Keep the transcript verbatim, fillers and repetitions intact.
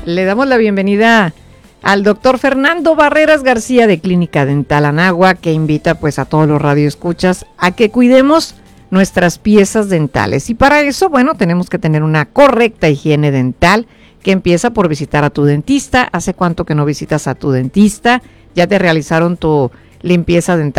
Le damos la bienvenida al doctor Fernando Barreras García de Clínica Dental Anáhuac, que invita pues a todos los radioescuchas a que cuidemos nuestras piezas dentales. Y para eso, bueno, tenemos que tener una correcta higiene dental, que empieza por visitar a tu dentista. ¿Hace cuánto que no visitas a tu dentista? ¿Ya te realizaron tu limpieza dental